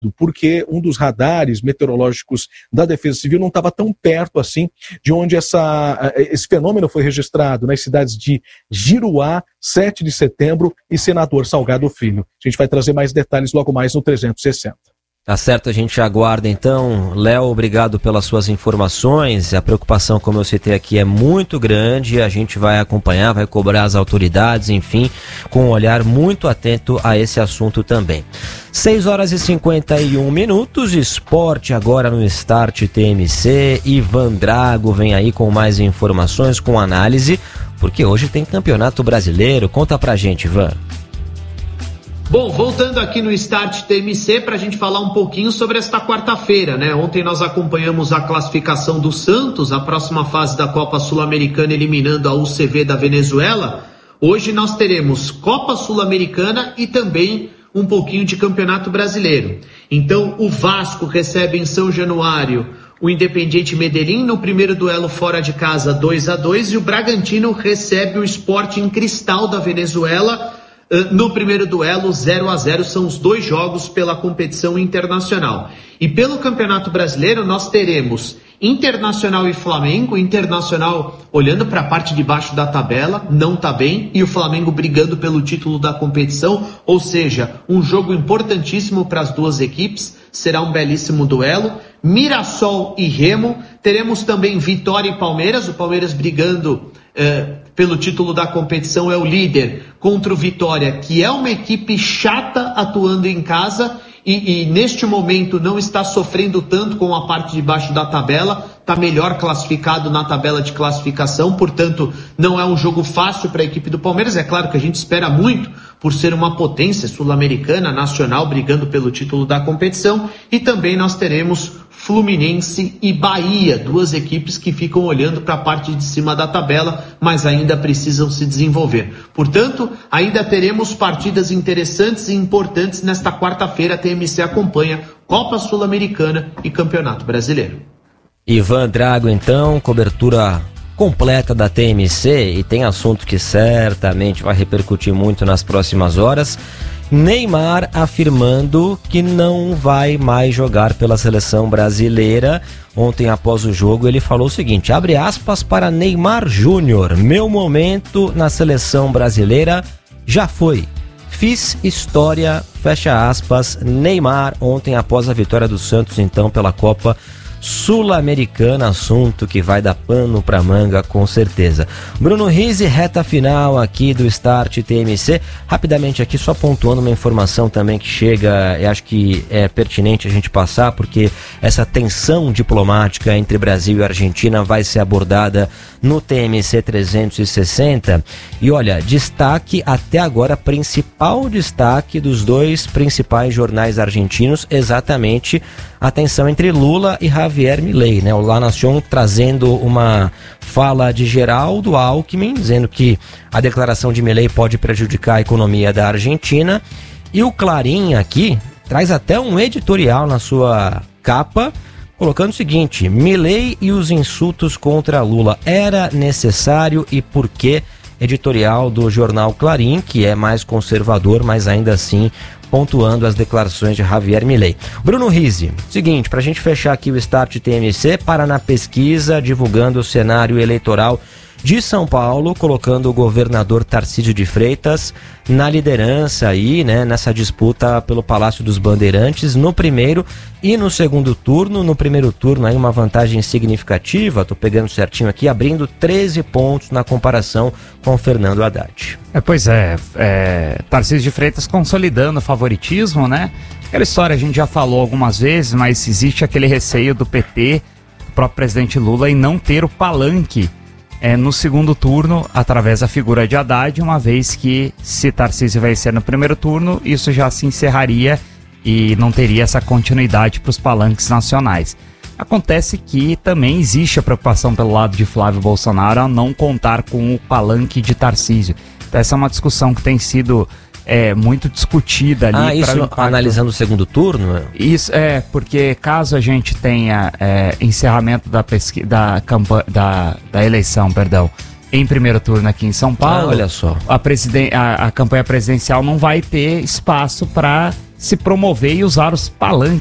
porque um dos radares meteorológicos da Defesa Civil não estava tão perto assim de onde esse fenômeno foi registrado, nas cidades de Giruá, 7 de setembro e Senador Salgado Filho. A gente vai trazer mais detalhes logo mais no 360. Tá certo, a gente aguarda então. Léo, obrigado pelas suas informações. A preocupação, como eu citei aqui, é muito grande. A gente vai acompanhar, vai cobrar as autoridades, enfim, com um olhar muito atento a esse assunto também. 6h51, esporte agora no Start TMC. Ivan Drago vem aí com mais informações, com análise, porque hoje tem Campeonato Brasileiro. Conta pra gente, Ivan. Bom, voltando aqui no Start TMC para a gente falar um pouquinho sobre esta quarta-feira, né? Ontem nós acompanhamos a classificação do Santos, a próxima fase da Copa Sul-Americana, eliminando a UCV da Venezuela. Hoje nós teremos Copa Sul-Americana e também um pouquinho de Campeonato Brasileiro. Então o Vasco recebe em São Januário o Independiente Medellín no primeiro duelo fora de casa 2-2 e o Bragantino recebe o Sporting Cristal da Venezuela no primeiro duelo 0-0, são os 2 jogos pela competição internacional. E pelo Campeonato Brasileiro nós teremos Internacional e Flamengo, Internacional olhando para a parte de baixo da tabela, não está bem, e o Flamengo brigando pelo título da competição, ou seja, um jogo importantíssimo para as duas equipes, será um belíssimo duelo. Mirassol e Remo, teremos também Vitória e Palmeiras, o Palmeiras brigando pelo título da competição, é o líder contra o Vitória, que é uma equipe chata atuando em casa e neste momento não está sofrendo tanto com a parte de baixo da tabela, está melhor classificado na tabela de classificação, portanto não é um jogo fácil para a equipe do Palmeiras. É claro que a gente espera muito por ser uma potência sul-americana, nacional, brigando pelo título da competição, e também nós teremos Fluminense e Bahia, 2 equipes que ficam olhando para a parte de cima da tabela, mas ainda precisam se desenvolver. Portanto, ainda teremos partidas interessantes e importantes nesta quarta-feira. A TMC acompanha Copa Sul-Americana e Campeonato Brasileiro. Ivan Drago, então, cobertura completa da TMC, e tem assunto que certamente vai repercutir muito nas próximas horas. Neymar afirmando que não vai mais jogar pela seleção brasileira. Ontem, após o jogo, ele falou o seguinte, abre aspas para Neymar Júnior: meu momento na seleção brasileira já foi. Fiz história, fecha aspas. Neymar, ontem, após a vitória do Santos, então, pela Copa Sul-Americana, assunto que vai dar pano pra manga com certeza. Bruno Rizzi, reta final aqui do Start TMC. Rapidamente aqui, só pontuando uma informação também que chega, eu acho que é pertinente a gente passar, porque essa tensão diplomática entre Brasil e Argentina vai ser abordada no TMC 360. E olha, destaque até agora, principal destaque dos 2 principais jornais argentinos, exatamente a tensão entre Lula e Javier Milei, né? O La Nación trazendo uma fala de Geraldo Alckmin, dizendo que a declaração de Milei pode prejudicar a economia da Argentina. E o Clarín aqui traz até um editorial na sua capa, colocando o seguinte: Milei e os insultos contra Lula, era necessário e por quê? Editorial do jornal Clarín, que é mais conservador, mas ainda assim pontuando as declarações de Javier Milei. Bruno Rizzi, seguinte, para a gente fechar aqui o Start TMC, Paraná Pesquisa divulgando o cenário eleitoral de São Paulo, colocando o governador Tarcísio de Freitas na liderança aí, né, nessa disputa pelo Palácio dos Bandeirantes no primeiro e no segundo turno. No primeiro turno aí uma vantagem significativa, tô pegando certinho aqui, abrindo 13 pontos na comparação com Fernando Haddad. Pois é, Tarcísio de Freitas consolidando o favoritismo, né? Aquela história a gente já falou algumas vezes, mas existe aquele receio do PT, do próprio presidente Lula, em não ter o palanque no segundo turno, através da figura de Haddad, uma vez que, se Tarcísio vencer no primeiro turno, isso já se encerraria e não teria essa continuidade para os palanques nacionais. Acontece que também existe a preocupação pelo lado de Flávio Bolsonaro a não contar com o palanque de Tarcísio. Então, essa é uma discussão que tem sido muito discutida ali. Isso analisando o segundo turno? Isso, porque caso a gente tenha encerramento da eleição, em primeiro turno aqui em São Paulo, olha só, a campanha presidencial não vai ter espaço para se promover e usar os palanques